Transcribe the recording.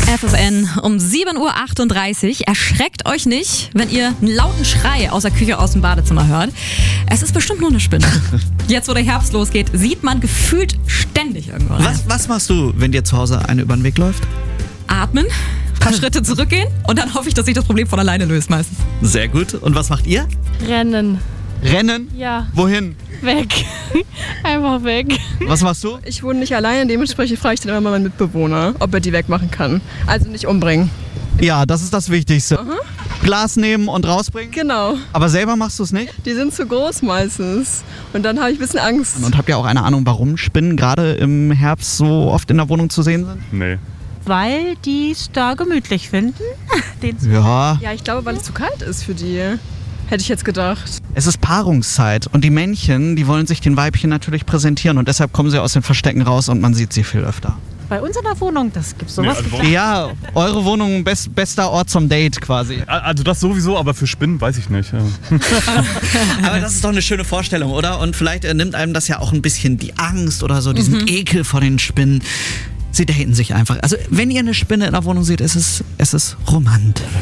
FFN um 7.38 Uhr. Erschreckt euch nicht, wenn ihr einen lauten Schrei aus der Küche, aus dem Badezimmer hört. Es ist bestimmt nur eine Spinne. Jetzt, wo der Herbst losgeht, sieht man gefühlt ständig irgendwo. Was machst du, wenn dir zu Hause eine über den Weg läuft? Atmen, ein paar Schritte zurückgehen und dann hoffe ich, dass sich das Problem von alleine löst meistens. Sehr gut. Und was macht ihr? Rennen. Rennen? Ja. Wohin? Weg. Einfach weg. Was machst du? Ich wohne nicht alleine, dementsprechend frage ich dann immer meinen Mitbewohner, ob er die wegmachen kann. Also nicht umbringen. Ja, das ist das Wichtigste. Glas nehmen und rausbringen? Genau. Aber selber machst du es nicht? Die sind zu groß meistens. Und dann habe ich ein bisschen Angst. Und habt ihr auch eine Ahnung, warum Spinnen gerade im Herbst so oft in der Wohnung zu sehen sind? Nee. Weil die es da gemütlich finden. Ja, Ja, ich glaube, weil es zu kalt ist für die. Hätte ich jetzt gedacht. es ist Paarungszeit und die Männchen, die wollen sich den Weibchen natürlich präsentieren und deshalb kommen sie aus den Verstecken raus und man sieht sie viel öfter. Bei uns in der Wohnung, das gibt's sowas. Nee, also Ja, eure Wohnung, bester Ort zum Date quasi. Also das sowieso, aber für Spinnen weiß ich nicht. Ja. Aber das ist doch eine schöne Vorstellung, oder? Und vielleicht nimmt einem das ja auch ein bisschen die Angst oder so, diesen Ekel vor den Spinnen. Sie daten sich einfach. Also wenn ihr eine Spinne in der Wohnung seht, ist es romantisch.